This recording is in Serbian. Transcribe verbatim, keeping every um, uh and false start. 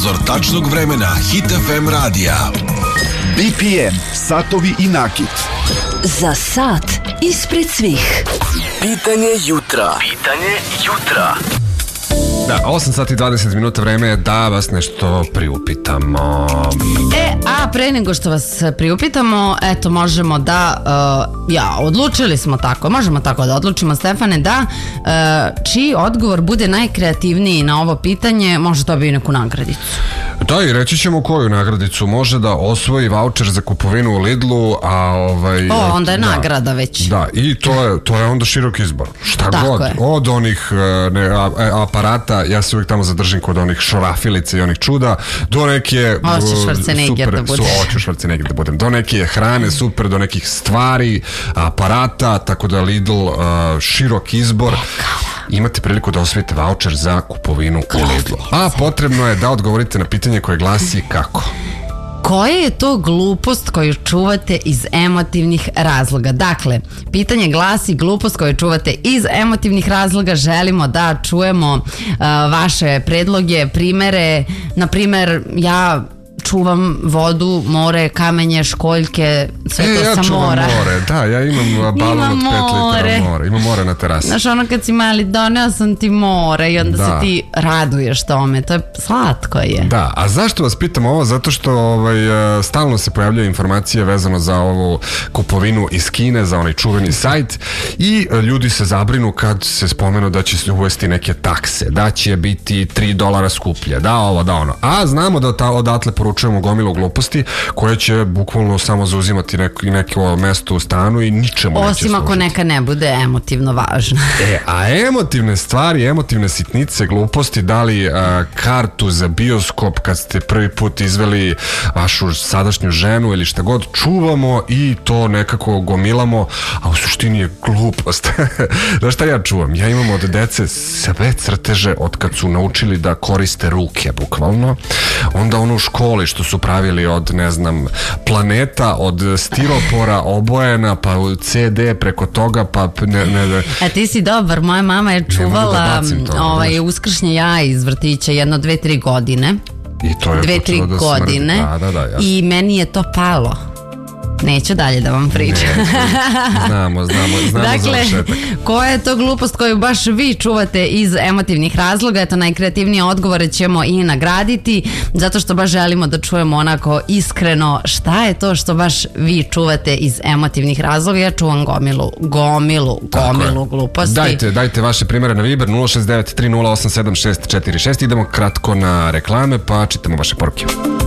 Prozor tačnog vremena Hit F M radija. B P M, satovi i nakit. Za sat ispred svih. Pitanje jutra. Pitanje jutra. Da, osam sati i dvadeset minuta, vreme je da vas nešto priupitamo. E, a pre nego što vas priupitamo, eto, možemo da, uh, ja, odlučili smo tako, možemo tako da odlučimo, Stefane, da uh, čiji odgovor bude najkreativniji na ovo pitanje, može dobiti neku nagradicu. Da, i reći ćemo koju nagradicu. Može da osvoji vaučer za kupovinu u Lidlu, a ovaj... O, onda je da, nagrada već. Da, i to je, to je onda širok izbor. Šta Tako god, je. od onih ne, a, aparata, ja se uvijek tamo zadržim kod onih šorafilica i onih čuda, do neke... Hoće Schwarzenegger super, da budeš. Su, hoću Schwarzenegger da budem. Do neke hrane, super, do nekih stvari, aparata, tako da Lidl, uh, širok izbor. Imate priliku da osvojite vaučer za kupovinu u Lidlu. A potrebno je da odgovorite na pitanje koje glasi kako. Koja je to glupost koju čuvate iz emotivnih razloga? Dakle, pitanje glasi glupost koju čuvate iz emotivnih razloga. Želimo da čujemo uh, vaše predloge, primere. Na primer, ja čuvam vodu, more, kamenje, školjke, sve e, to ja sa mora. more, da, ja imam balon Imam od pet more. litara mora. Imam more na terasi. Znaš, ono kad si mali, doneo sam ti more i onda Da. se ti raduješ tome. To je slatko je. Da, a zašto vas pitam ovo? Zato što ovaj, stalno se pojavljaju informacije vezano za ovu kupovinu iz Kine, za onaj čuveni sajt, i ljudi se zabrinu kad se spomenu da će se uvesti neke takse, da će biti tri dolara skuplje, da ovo, da ono. A znamo da ta, odatle poručujemo gomilu gluposti koje će bukvalno samo zauzimati neko, neko mesto u stanu i ničemu neće Osim ako služiti. neka ne bude emotivno važna. E, a emotivne stvari, emotivne sitnice, gluposti, da li a, kartu za bioskop kad ste prvi put izveli vašu sadašnju ženu ili šta god, čuvamo i to nekako gomilamo, a u suštini je glupost. Znaš šta ja čuvam? Ja imam od dece sve crteže od kad su naučili da koriste ruke, bukvalno. Onda ono u školi što su pravili od, ne znam, planeta, od stiropora, obojena, pa C D preko toga, pa ne, ne, ne. A ti si dobar, moja mama je čuvala da bacim to, ovaj, znaš. uskršnje jaje iz vrtića jedno, dve, tri godine. I to je Dve, tri počelo da godine. smrdi. Da, da, da, jasno. I meni je to palo. Neću dalje da vam pričam. Ne, znamo, znamo, znamo Dakle, završetak. koja je to glupost koju baš vi čuvate iz emotivnih razloga? Eto, najkreativnije odgovore ćemo i nagraditi, zato što baš želimo da čujemo onako iskreno šta je to što baš vi čuvate iz emotivnih razloga. Ja čuvam gomilu, gomilu, gomilu gluposti. Dajte, dajte vaše primere na Viber nula šest devet tri nula osam sedam šest četiri šest. Idemo kratko na reklame, pa čitamo vaše poruke.